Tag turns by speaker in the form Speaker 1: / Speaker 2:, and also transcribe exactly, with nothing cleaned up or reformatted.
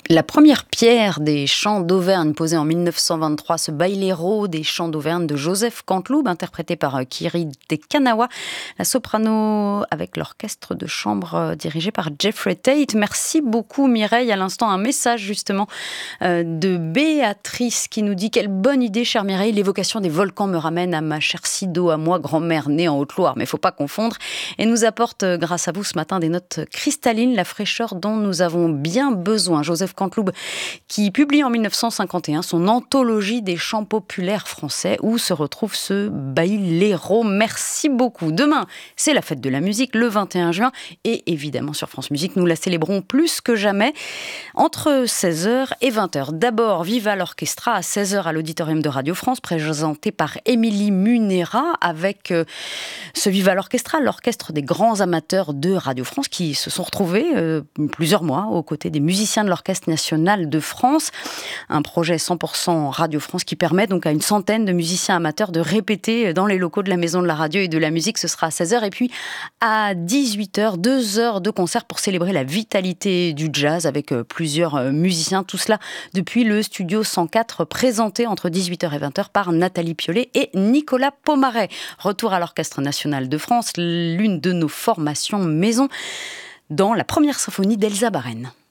Speaker 1: La première pierre des Chants d'Auvergne, posée en mille neuf cent vingt-trois, ce Bailero des Chants d'Auvergne de Joseph Canteloube, interprété par Kiri Te Kanawa, la soprano avec l'orchestre de chambre dirigé par Jeffrey Tate. Merci beaucoup Mireille. À l'instant, un message justement de Béatrice qui nous dit « Quelle bonne idée, chère Mireille, l'évocation des volcans me ramène à ma chère Sido, à moi, grand-mère née en Haute-Loire, mais il ne faut pas confondre, et nous apporte grâce à vous ce matin des notes cristallines, la fraîcheur dont nous avons bien besoin. » Joseph Canteloube qui publie en mille neuf cent cinquante et un son anthologie des chants populaires français où se retrouve ce Bailero. Merci beaucoup. Demain, c'est la fête de la musique, le vingt et un juin, et évidemment sur France Musique, nous la célébrons plus que jamais entre seize heures et vingt heures. D'abord, Viva l'Orchestra à seize heures à l'Auditorium de Radio France, présenté par Émilie Munera avec euh, ce Viva l'Orchestra, l'orchestre des grands amateurs de Radio France qui se sont retrouvés euh, plusieurs mois aux côtés des musiciens de l'Orchestre national de France. Un projet cent pour cent Radio France qui permet donc à une centaine de musiciens amateurs de répéter dans les locaux de la Maison de la Radio et de la Musique. Ce sera à seize heures. Et puis à dix-huit heures, deux heures de concert pour célébrer la vitalité du jazz avec plusieurs musiciens. Tout cela depuis le studio cent quatre, présenté entre dix-huit heures et vingt heures par Nathalie Piollet et Nicolas Pomaret. Retour à l'Orchestre national de France, l'une de nos formations maison dans la première symphonie d'Elsa Baren.